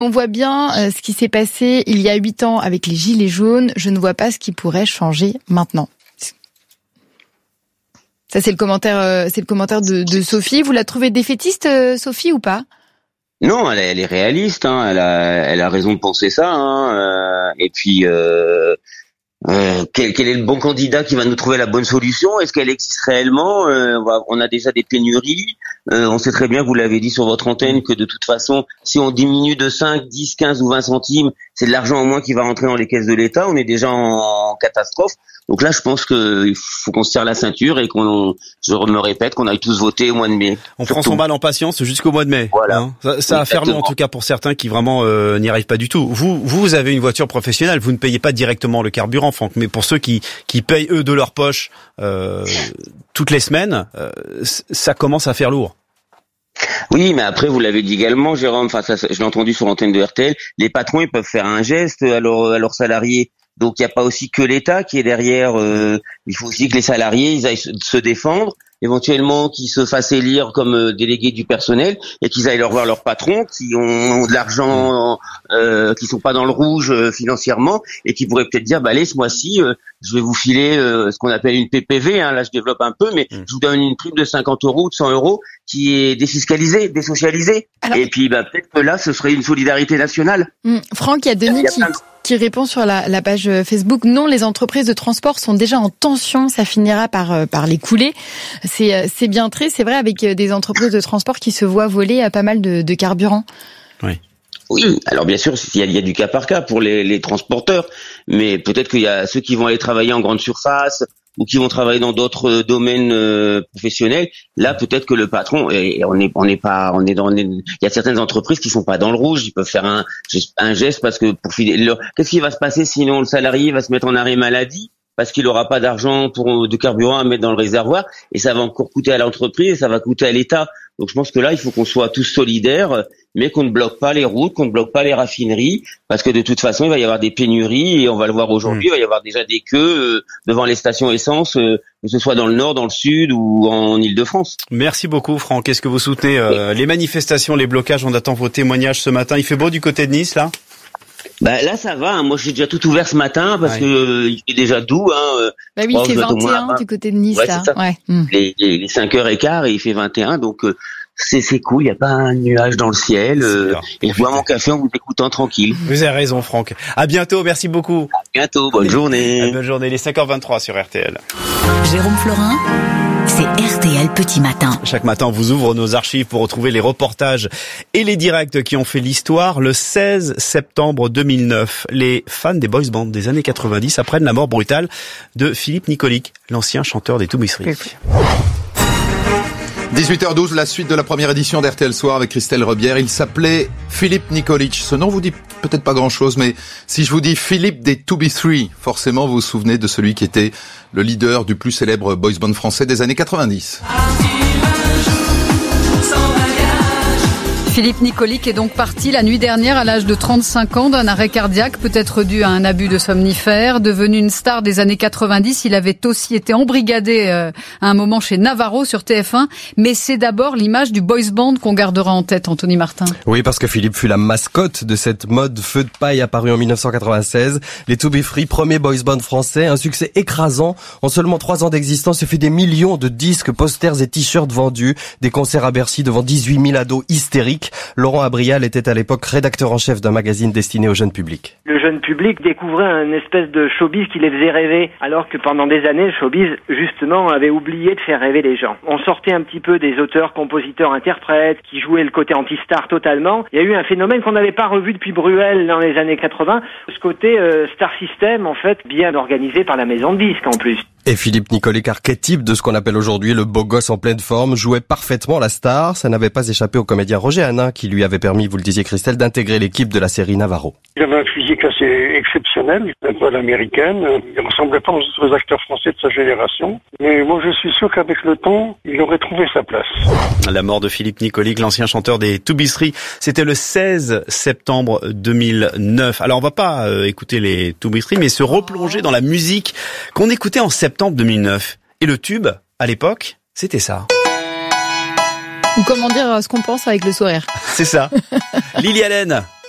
On voit bien ce qui s'est passé il y a 8 ans avec les Gilets jaunes. Je ne vois pas ce qui pourrait changer maintenant. Ça, c'est le commentaire de Sophie. Vous la trouvez défaitiste, Sophie, ou pas? Non, elle est réaliste. Hein. Elle a raison de penser ça. Hein. Et puis, quel est le bon candidat qui va nous trouver la bonne solution? Est-ce qu'elle existe réellement? On a déjà des pénuries. On sait très bien, vous l'avez dit sur votre antenne, que de toute façon, si on diminue de 5, 10, 15 ou 20 centimes, c'est de l'argent en moins qui va rentrer dans les caisses de l'État. On est déjà en catastrophe. Donc là, je pense qu'il faut qu'on se tire la ceinture et je me répète, qu'on aille tous voter au mois de mai. On prend son mal en patience jusqu'au mois de mai. Voilà. Hein. Ça va faire long, en tout cas, pour certains qui vraiment n'y arrivent pas du tout. Vous avez une voiture professionnelle, vous ne payez pas directement le carburant, Franck, mais pour ceux qui payent, eux, de leur poche toutes les semaines, ça commence à faire lourd. Oui, mais après, vous l'avez dit également, Jérôme, je l'ai entendu sur l'antenne de RTL, les patrons, ils peuvent faire un geste à leurs salariés. Donc il n'y a pas aussi que l'État qui est derrière. Il faut aussi que les salariés ils aillent se défendre, éventuellement qu'ils se fassent élire comme délégués du personnel et qu'ils aillent leur voir leurs patrons qui ont de l'argent, qui sont pas dans le rouge financièrement et qui pourraient peut-être dire allez, ce mois-ci je vais vous filer ce qu'on appelle une PPV. Hein, là je développe un peu, mais je vous donne une prime de 50 € ou de 100 € qui est défiscalisée, désocialisée. Alors, et puis peut-être que là ce serait une solidarité nationale. Franck, il y a Denis qui répond sur la page Facebook. Non, les entreprises de transport sont déjà en tension, ça finira par les couler. C'est bien triste, c'est vrai, avec des entreprises de transport qui se voient voler pas mal de carburant. Oui, alors bien sûr, il y a du cas par cas pour les transporteurs, mais peut-être qu'il y a ceux qui vont aller travailler en grande surface ou qui vont travailler dans d'autres domaines professionnels. Là, peut-être que le patron, il y a certaines entreprises qui sont pas dans le rouge, ils peuvent faire un geste parce que qu'est-ce qui va se passer sinon le salarié va se mettre en arrêt maladie parce qu'il n'aura pas d'argent de carburant à mettre dans le réservoir et ça va encore coûter à l'entreprise et ça va coûter à l'État. Donc je pense que là, il faut qu'on soit tous solidaires, mais qu'on ne bloque pas les routes, qu'on ne bloque pas les raffineries, parce que de toute façon, il va y avoir des pénuries, et on va le voir aujourd'hui, il va y avoir déjà des queues devant les stations essence, que ce soit dans le Nord, dans le Sud ou en Île-de-France. Merci beaucoup, Franck. Est-ce que vous soutenez les manifestations, les blocages? On attend vos témoignages ce matin. Il fait beau du côté de Nice, là? Là ça va, hein. Moi j'ai déjà tout ouvert ce matin parce que il fait déjà doux. Oui, il fait 21 du côté de Nice là. Ouais. Les 5h15 et il fait 21, donc c'est cool, il n'y a pas un nuage dans le ciel. Et je bois mon café en vous écoutant tranquille. Vous avez raison, Franck. À bientôt, merci beaucoup. À bientôt, bonne journée. Bonne journée, les 5h23 sur RTL. Jérôme Florin, c'est RTL Petit Matin. Chaque matin, on vous ouvre nos archives pour retrouver les reportages et les directs qui ont fait l'histoire. Le 16 septembre 2009, les fans des boys bands des années 90 apprennent la mort brutale de Philippe Nicolic, l'ancien chanteur des Toubisseries. 18h12, la suite de la première édition d'RTL Soir avec Christelle Rebière. Il s'appelait Philippe Nicolic. Ce nom vous dit peut-être pas grand-chose, mais si je vous dis Philippe des Toubisseries, forcément vous vous souvenez de celui qui était le leader du plus célèbre boys band français des années 90. Philippe Nicolic est donc parti la nuit dernière à l'âge de 35 ans d'un arrêt cardiaque, peut-être dû à un abus de somnifères. Devenu une star des années 90, il avait aussi été embrigadé à un moment chez Navarro sur TF1. Mais c'est d'abord l'image du boys band qu'on gardera en tête, Anthony Martin. Oui, parce que Philippe fut la mascotte de cette mode feu de paille apparue en 1996. Les Toubisseries, premier boys band français, un succès écrasant. En seulement 3 ans d'existence, ce fut des millions de disques, posters et t-shirts vendus, des concerts à Bercy devant 18 000 ados hystériques. Laurent Abrial était à l'époque rédacteur en chef d'un magazine destiné au jeune public. Le jeune public découvrait une espèce de showbiz qui les faisait rêver, alors que pendant des années, le showbiz, justement, avait oublié de faire rêver les gens. On sortait un petit peu des auteurs, compositeurs, interprètes, qui jouaient le côté anti-star totalement. Il y a eu un phénomène qu'on n'avait pas revu depuis Bruel dans les années 80, ce côté star system, en fait, bien organisé par la maison de disques en plus. Et Philippe Nicolic, archétype de ce qu'on appelle aujourd'hui le beau gosse en pleine forme, jouait parfaitement la star. Ça n'avait pas échappé au comédien Roger Hanin qui lui avait permis, vous le disiez Christelle, d'intégrer l'équipe de la série Navarro. Il avait un physique assez exceptionnel, un peu à l'américaine. Il ressemblait pas aux autres acteurs français de sa génération. Mais moi je suis sûr qu'avec le temps, il aurait trouvé sa place. La mort de Philippe Nicolic, l'ancien chanteur des Toubisseries, c'était le 16 septembre 2009. Alors on va pas écouter les Toubisseries, mais se replonger dans la musique qu'on écoutait en septembre 2009. Et le tube, à l'époque, c'était ça. Ou comment dire ce qu'on pense avec le sourire. C'est ça. Lily Allen.